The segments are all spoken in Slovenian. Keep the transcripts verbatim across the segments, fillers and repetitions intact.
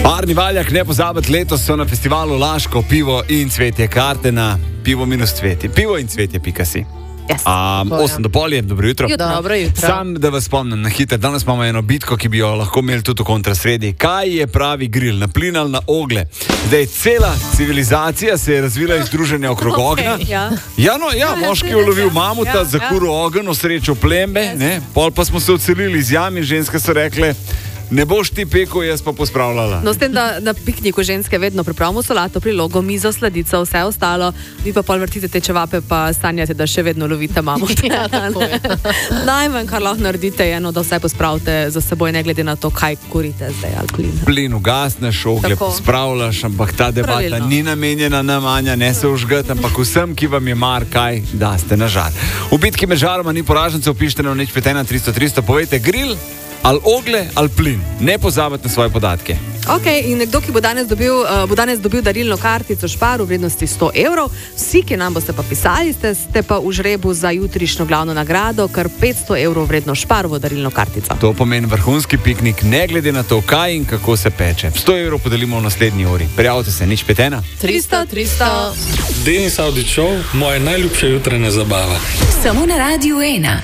Barni Valjak, ne pozabiti, letos so na festivalu Laško pivo in cvetje, karte na pivo minus cvetje. Pivo in cvetje, pika si. Yes, um, osem do polje, dobro jutro. jutro. Dobro jutro. Sam, da vas spomnim na hiter, danes imamo eno bitko, ki bi jo lahko imeli tudi v kontrasredi. Kaj je pravi grill, na plin ali na ogle? Zdaj, cela civilizacija se je razvila iz druženja okrog okay, ognja. Ja, ja, no, ja, moški je ulovil mamuta, ja, zakuril ja. ogenj, osrečil plembe, yes. ne? Pol pa smo se odselili iz jam in ženske so rekle, ne boš ti pekel, jaz pa pospravljala. No, s tem, da na pikniku ženske vedno pripravimo solato, prilogo, mizo, sladico, vse ostalo, vi pa pol vrtite te čevape, pa stanjate, da še vedno lovite mamut. Ja, najmanj, kar lahko naredite, je eno, da vse pospravite za seboj, ne glede na to, kaj kurite zdaj ali plin. Plin ugasneš, oglje pospravljaš, ampak ta debata Pravilno. ni namenjena nam, Anja, ne se užgati, ampak vsem, ki vam je mar, kaj daste na žar. V bitki med žaroma ni poražencev, pišite na nič pet ena tristo tristo, povejte grill, ali ogle, ali plin. Ne pozabite na svoje podatke. Ok, in nekdo, ki bo danes dobil, uh, bo danes dobil darilno kartico Spar v vrednosti sto evrov, vsi, ki nam boste pa pisali, ste, ste pa v žrebu za jutrišnjo glavno nagrado, kar petsto evrov vredno Sparovo darilno kartico. To pomeni vrhunski piknik, ne glede na to, kaj in kako se peče. sto evrov podelimo v naslednji uri. Prijavite se, nič pet ena. tristo, tristo. Denis Audić Show, moja najljubša jutranja zabava. Samo na Radiu ena.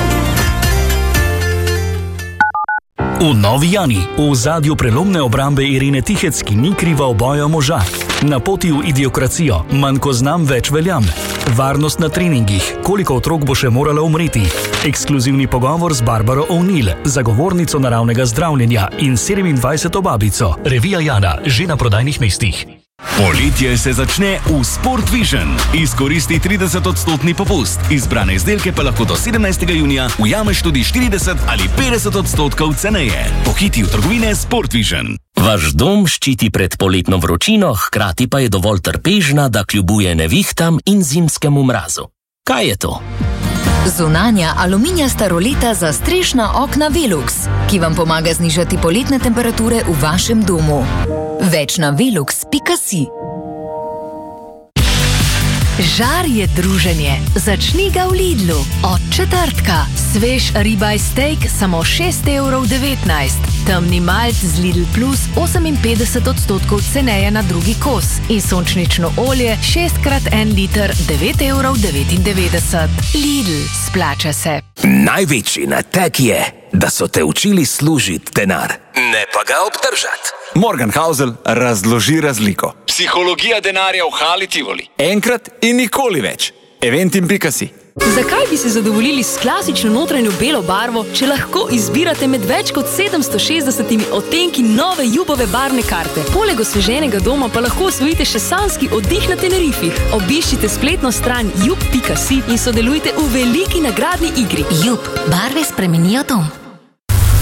V Novi Jani, v ozadju prelomne obrambe Irine Tihec, ki ni kriva oboja moža. Na poti v idiokracijo, manj ko znam, več veljam. Varnost na treningih, koliko otrok bo še morala umreti. Ekskluzivni pogovor z Barbaro O'Neill, zagovornico naravnega zdravljenja in sedemindvajseto babico. Revija Jana, že na prodajnih mestih. Poletje se začne v Sport Vision. Izkoristi trideset odstotni popust. Izbrane izdelke pa lahko do sedemnajstega junija ujameš tudi štirideset ali petdeset odstotkov ceneje. Pohiti v trgovine Sport Vision. Vaš dom ščiti pred poletno vročino, hkrati pa je dovolj trpežna, da kljubuje nevihtam in zimskemu mrazu. Kaj je to? Zunanja aluminijasta roleta za strešna okna Velux, ki vam pomaga znižati poletne temperature v vašem domu. Več na velux pika si. Žar je druženje. Začni ga v Lidlu. Od četrtka. Svež ribaj steak samo šest evrov devetnajst. Temni malt z Lidl Plus oseminpetdeset odstotkov ceneje na drugi kos. In sončnično olje šest krat en liter devet evrov devetindevetdeset. Lidl, splača se. Največji natek je, da so te učili služiti denar, ne pa ga obdržati. Morgan Housel razloži razliko. Psihologija denarja v Hali Tivoli. Enkrat in nikoli več. Eventim pika si. Zakaj bi se zadovoljili s klasično notranjo belo barvo, če lahko izbirate med več kot sedemsto šestdesetimi odtenki nove Jubove barvne karte? Poleg osveženega doma pa lahko osvojite še sanjski oddih na Tenerifih. Obiščite spletno stran jub pika si in sodelujte v veliki nagradni igri. Jub, barve spremenijo dom.